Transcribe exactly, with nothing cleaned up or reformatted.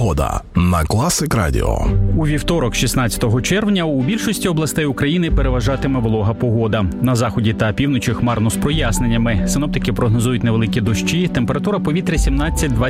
Погода на Класик Радіо. У вівторок, шістнадцятого червня, у більшості областей України переважатиме волога погода. На заході та півночі хмарно з проясненнями. Синоптики прогнозують невеликі дощі, температура повітря сімнадцять-двадцять